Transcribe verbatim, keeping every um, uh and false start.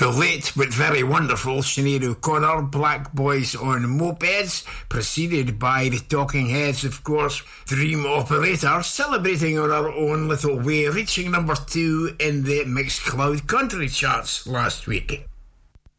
The late but very wonderful Sinead O'Connor, Black Boys on Mopeds, preceded by the Talking Heads, of course, Dream Operator, celebrating on our own little way, reaching number two in the Mixcloud Country charts last week.